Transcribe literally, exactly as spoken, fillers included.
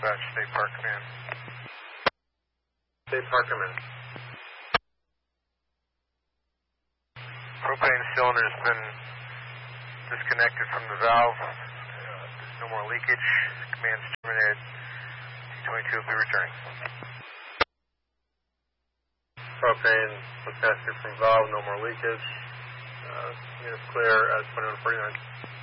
dispatch, State Park Command. State Park Command. Propane cylinder has been disconnected from the valve. Uh, there's no more leakage. Command's terminated. T twenty-two will be returning. Propane disconnected from valve, no more leakage. Uh, units clear at twenty-one forty-nine.